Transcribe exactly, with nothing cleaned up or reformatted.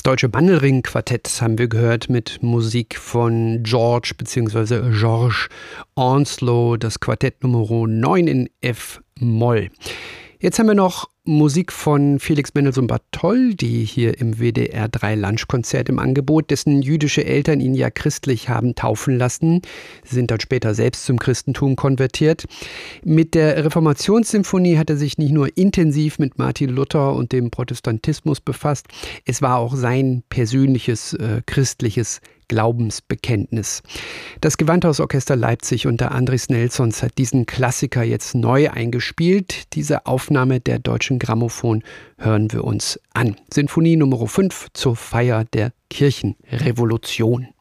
Deutsche Mandelring-Quartett haben wir gehört mit Musik von George bzw. Georges Onslow, das Quartett Nummer neun in F-Moll. Jetzt haben wir noch Musik von Felix Mendelssohn Bartholdy hier im W D R drei Lunchkonzert im Angebot, dessen jüdische Eltern ihn ja christlich haben taufen lassen. Sie sind dann später selbst zum Christentum konvertiert. Mit der Reformationssymphonie hat er sich nicht nur intensiv mit Martin Luther und dem Protestantismus befasst, es war auch sein persönliches äh, christliches Glaubensbekenntnis. Das Gewandhausorchester Leipzig unter Andris Nelsons hat diesen Klassiker jetzt neu eingespielt. Diese Aufnahme der Deutschen Grammophon hören wir uns an. Sinfonie Nummer fünf zur Feier der Kirchenrevolution.